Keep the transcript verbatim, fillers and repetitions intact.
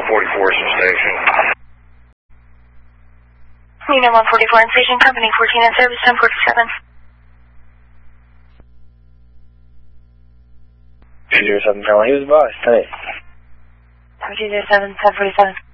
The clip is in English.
forty-four is the station. Unit one forty-four in station, company fourteen in service, ten forty-seven. two zero seven, Charlie, he was advised, hey. two zero seven, ten forty-seven.